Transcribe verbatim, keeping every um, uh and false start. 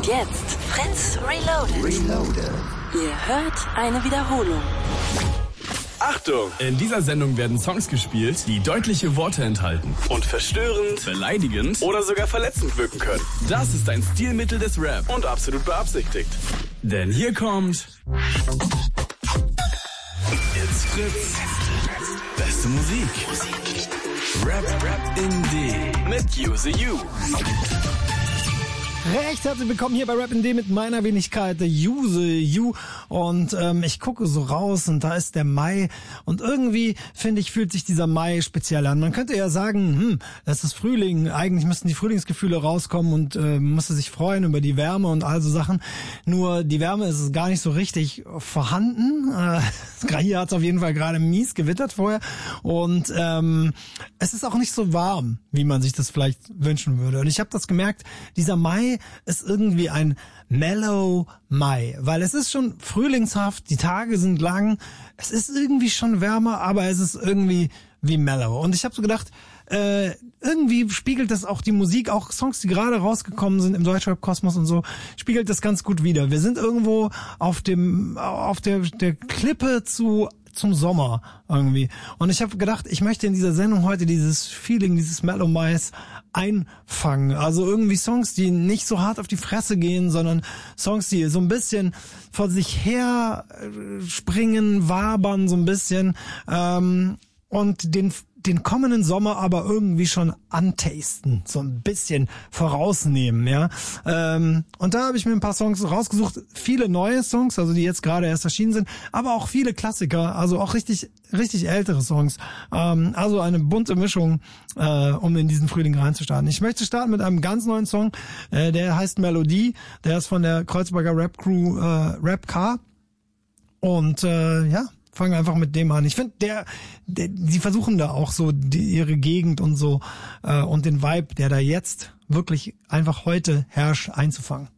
Und jetzt Fritz Reloaded. Reloaded. Ihr hört eine Wiederholung. Achtung! In dieser Sendung werden Songs gespielt, die deutliche Worte enthalten und verstörend, beleidigend oder sogar verletzend wirken können. Das ist ein Stilmittel des Rap und absolut beabsichtigt. Denn hier kommt It's Fritz. Beste Musik. Rap, Rap in D mit Use You. Recht herzlich willkommen hier bei Rap in D mit meiner Wenigkeit, Use You. Und ähm, ich gucke so raus und da ist der Mai. Und irgendwie, finde ich, fühlt sich dieser Mai speziell an. Man könnte ja sagen, hm, das ist Frühling. Eigentlich müssten die Frühlingsgefühle rauskommen und äh, musste sich freuen über die Wärme und all so Sachen. Nur die Wärme ist gar nicht so richtig vorhanden. Äh, hier hat es auf jeden Fall gerade mies gewittert vorher. Und ähm, es ist auch nicht so warm, wie man sich das vielleicht wünschen würde. Und ich habe das gemerkt, dieser Mai ist irgendwie ein Mellow Mai, weil es ist schon frühlingshaft, die Tage sind lang, es ist irgendwie schon wärmer, aber es ist irgendwie wie mellow. Und ich habe so gedacht, äh, irgendwie spiegelt das auch die Musik, auch Songs, die gerade rausgekommen sind im Deutschrap-Kosmos und so, spiegelt das ganz gut wider. Wir sind irgendwo auf dem, auf der, der Klippe zu zum Sommer irgendwie. Und ich habe gedacht, ich möchte in dieser Sendung heute dieses Feeling, dieses Mellow Mais einfangen. Also irgendwie Songs, die nicht so hart auf die Fresse gehen, sondern Songs, die so ein bisschen vor sich her springen, wabern so ein bisschen ähm, und den den kommenden Sommer aber irgendwie schon antasten, so ein bisschen vorausnehmen, ja. Ähm, und da habe ich mir ein paar Songs rausgesucht, viele neue Songs, also die jetzt gerade erst erschienen sind, aber auch viele Klassiker, also auch richtig richtig ältere Songs. Ähm, also eine bunte Mischung, äh, um in diesen Frühling reinzustarten. Ich möchte starten mit einem ganz neuen Song, äh, der heißt Melodie, der ist von der Kreuzberger Rap Crew äh, Rap Car und äh, ja, fangen einfach mit dem an. Ich finde, der, der, die versuchen da auch so die, ihre Gegend und so äh, und den Vibe, der da jetzt wirklich einfach heute herrscht, einzufangen.